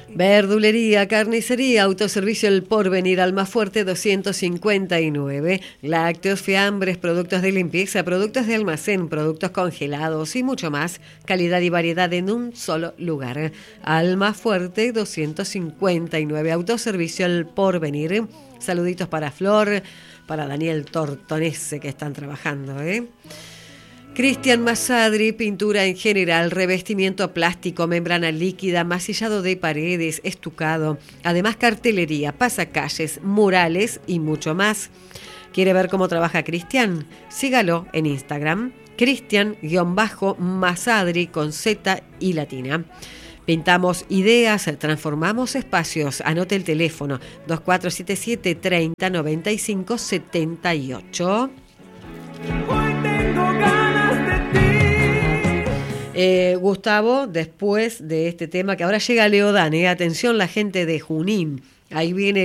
Verdulería, carnicería, autoservicio El Porvenir, Almafuerte 259. Lácteos, fiambres, productos de limpieza, productos de almacén, productos congelados y mucho más. Calidad y variedad en un solo lugar. Almafuerte 259. Autoservicio El Porvenir. Saluditos para Flor, para Daniel Tortonese que están trabajando, Cristian Masadri, pintura en general, revestimiento plástico, membrana líquida, masillado de paredes, estucado, además cartelería, pasacalles, murales y mucho más. ¿Quiere ver cómo trabaja Cristian? Sígalo en Instagram, Cristian_Masadri con Z y latina. Pintamos ideas, transformamos espacios. Anote el teléfono 2477 30 95 78. Gustavo, después de este tema, que ahora llega Leodán, atención la gente de Junín, ahí viene